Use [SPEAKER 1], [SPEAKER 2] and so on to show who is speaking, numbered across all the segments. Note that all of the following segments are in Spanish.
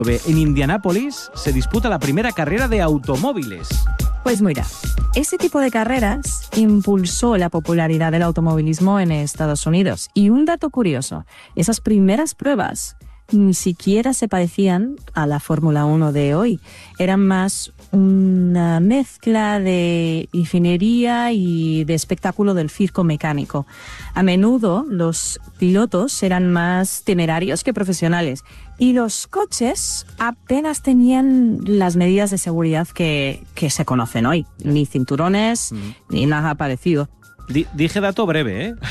[SPEAKER 1] En Indianápolis se disputa la primera carrera de automóviles.
[SPEAKER 2] Pues mira, ese tipo de carreras impulsó la popularidad del automovilismo en Estados Unidos. Y un dato curioso, esas primeras pruebas ni siquiera se parecían a la Fórmula 1 de hoy. Eran más una mezcla de ingeniería y de espectáculo del circo mecánico. A menudo los pilotos eran más temerarios que profesionales y los coches apenas tenían las medidas de seguridad que se conocen hoy. Ni cinturones, ni nada parecido.
[SPEAKER 1] Dije dato breve, ¿eh?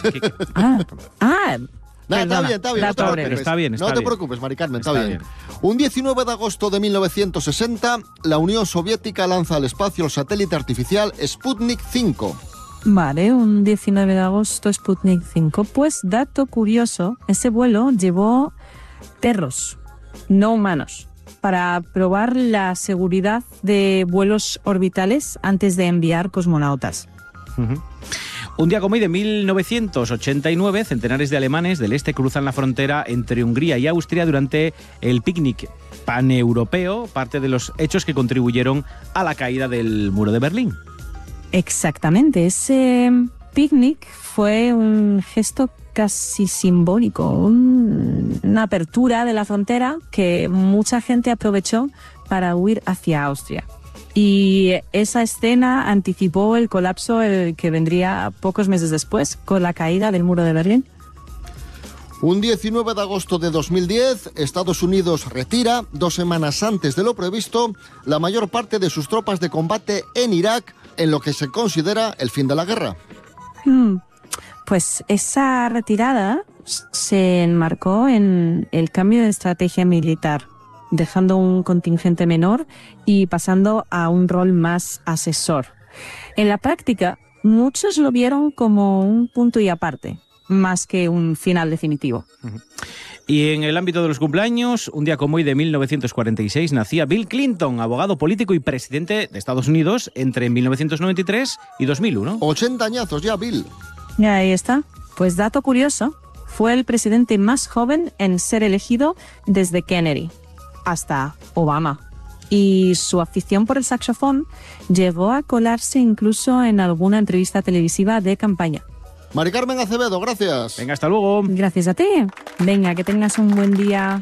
[SPEAKER 3] Nada, está bien.
[SPEAKER 1] Pero está bien.
[SPEAKER 3] No te preocupes, Mari Carmen, está bien. Un 19 de agosto de 1960, la Unión Soviética lanza al espacio el satélite artificial Sputnik 5.
[SPEAKER 2] Vale, un 19 de agosto, Sputnik 5. Pues, dato curioso, ese vuelo llevó perros, no humanos, para probar la seguridad de vuelos orbitales antes de enviar cosmonautas.
[SPEAKER 1] Un día como hoy de 1989, centenares de alemanes del este cruzan la frontera entre Hungría y Austria durante el picnic paneuropeo, parte de los hechos que contribuyeron a la caída del muro de Berlín.
[SPEAKER 2] Exactamente, ese picnic fue un gesto casi simbólico, una apertura de la frontera que mucha gente aprovechó para huir hacia Austria. Y esa escena anticipó el colapso que vendría pocos meses después, con la caída del muro de Berlín.
[SPEAKER 3] Un 19 de agosto de 2010, Estados Unidos retira, 2 semanas antes de lo previsto, la mayor parte de sus tropas de combate en Irak, en lo que se considera el fin de la guerra.
[SPEAKER 2] Pues esa retirada se enmarcó en el cambio de estrategia militar, dejando un contingente menor y pasando a un rol más asesor. En la práctica, muchos lo vieron como un punto y aparte, más que un final definitivo.
[SPEAKER 1] Y en el ámbito de los cumpleaños, un día como hoy de 1946 nacía Bill Clinton, abogado político y presidente de Estados Unidos entre 1993 y 2001.
[SPEAKER 3] 80 añazos ya, Bill.
[SPEAKER 2] Y ahí está. Pues dato curioso, fue el presidente más joven en ser elegido desde Kennedy hasta Obama. Y su afición por el saxofón llegó a colarse incluso en alguna entrevista televisiva de campaña.
[SPEAKER 3] Mari Carmen Acevedo, gracias.
[SPEAKER 1] Venga, hasta luego.
[SPEAKER 2] Gracias a ti. Venga, que tengas un buen día.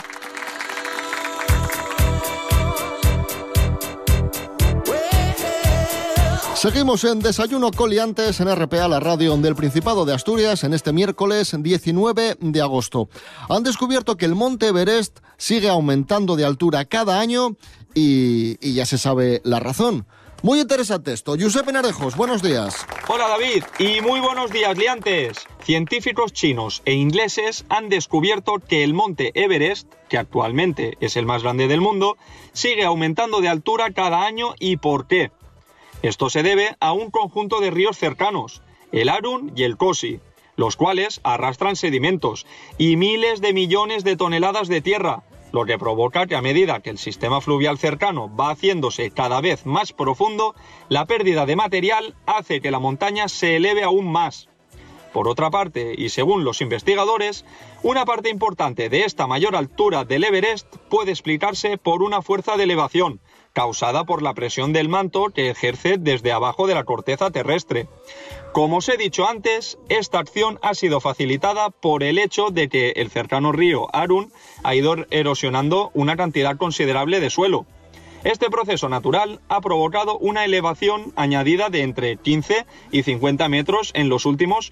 [SPEAKER 3] Seguimos en Desayuno Coliantes en RPA, la radio del Principado de Asturias, en este miércoles 19 de agosto. Han descubierto que el Monte Everest sigue aumentando de altura cada año y ya se sabe la razón. Muy interesante esto. Josep Narejos, buenos días.
[SPEAKER 4] Hola David, y muy buenos días, liantes. Científicos chinos e ingleses han descubierto que el Monte Everest, que actualmente es el más grande del mundo, sigue aumentando de altura cada año. ¿Y por qué? Esto se debe a un conjunto de ríos cercanos, el Arun y el Kosi, los cuales arrastran sedimentos y miles de millones de toneladas de tierra, lo que provoca que a medida que el sistema fluvial cercano va haciéndose cada vez más profundo, la pérdida de material hace que la montaña se eleve aún más. Por otra parte, y según los investigadores, una parte importante de esta mayor altura del Everest puede explicarse por una fuerza de elevación, causada por la presión del manto que ejerce desde abajo de la corteza terrestre. Como os he dicho antes, esta acción ha sido facilitada por el hecho de que el cercano río Arun ha ido erosionando una cantidad considerable de suelo. Este proceso natural ha provocado una elevación añadida de entre 15 y 50 metros en los últimos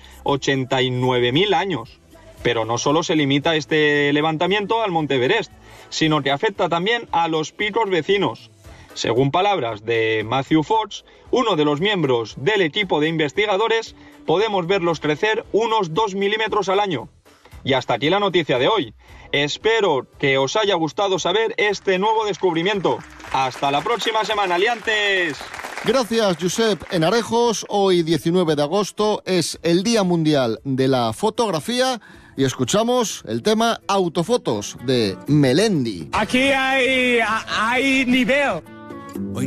[SPEAKER 4] 89.000 años. Pero no solo se limita este levantamiento al Monte Everest, sino que afecta también a los picos vecinos. Según palabras de Matthew Fox, uno de los miembros del equipo de investigadores, podemos verlos crecer unos 2 milímetros al año. Y hasta aquí la noticia de hoy. Espero que os haya gustado saber este nuevo descubrimiento. ¡Hasta la próxima semana, liantes!
[SPEAKER 3] Gracias, Josep Enarejos. Hoy, 19 de agosto, es el Día Mundial de la Fotografía y escuchamos el tema Autofotos de Melendi.
[SPEAKER 5] Aquí hay nivel.